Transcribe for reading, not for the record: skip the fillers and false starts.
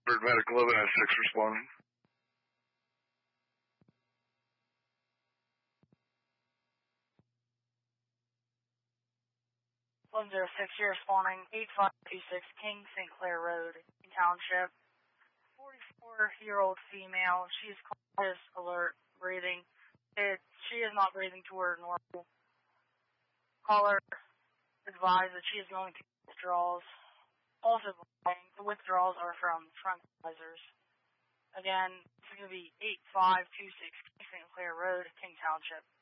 Bird Medic 11 at 6 responding. 106, you're responding 8526 King St. Clair Road, Township. 44-year-old female. She's conscious, alert, breathing. She is not breathing to her normal. Caller advised that she is going to withdrawals. Also, the withdrawals are from tranquilizers. Again, it's going to be 8526 King St. Clair Road, King Township.